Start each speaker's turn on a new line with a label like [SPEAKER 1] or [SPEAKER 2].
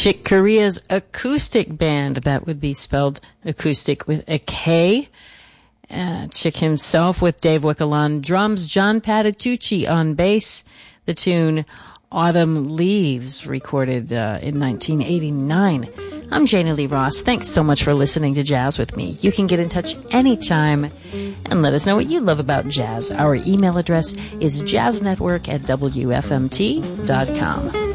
[SPEAKER 1] Chick Corea's acoustic band. That would be spelled acoustic with a K. Chick himself with Dave Wickel on drums, John Patitucci on bass. The tune Autumn Leaves, recorded in 1989. I'm Janie Lee Ross. Thanks so much for listening to Jazz with me. You can get in touch anytime and let us know what you love about jazz. Our email address is jazznetwork@wfmt.com.